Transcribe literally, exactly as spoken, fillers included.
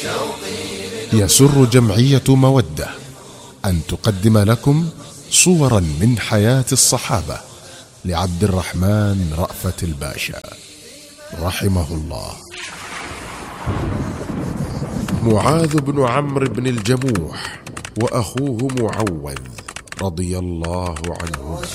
يسر جمعية مودة أن تقدم لكم صورا من حياة الصحابة لعبد الرحمن رأفت الباشا رحمه الله. معاذ بن عمرو بن الجموح وأخوه معوذ رضي الله عنهم